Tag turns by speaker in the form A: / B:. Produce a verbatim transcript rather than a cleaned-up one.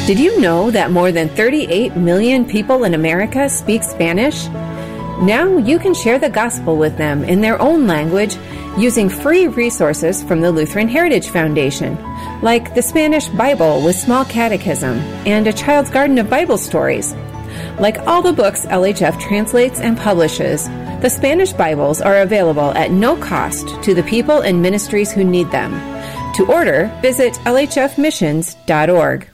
A: Did you know that more than thirty-eight million people in America speak Spanish? Now you can share the gospel with them in their own language using free resources from the Lutheran Heritage Foundation, like the Spanish Bible with Small Catechism and A Child's Garden of Bible Stories. Like all the books L H F translates and publishes, the Spanish Bibles are available at no cost to the people and ministries who need them. To order, visit L H F missions dot org.